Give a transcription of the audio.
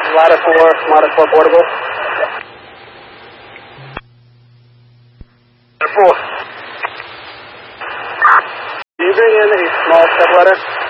Ladder 4 portable. Ladder 4. Do you bring in a small step ladder?